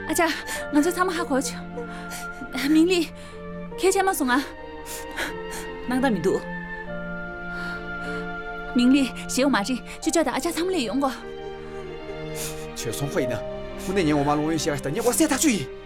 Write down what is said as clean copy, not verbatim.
아자, 먼저 참아 하고 줘. 민리, 개체만 송아. 낭담이 두. 민리, 写有马这就叫大家参里用过。 却送回呢，我那年我妈龙文写的，你我写他注意。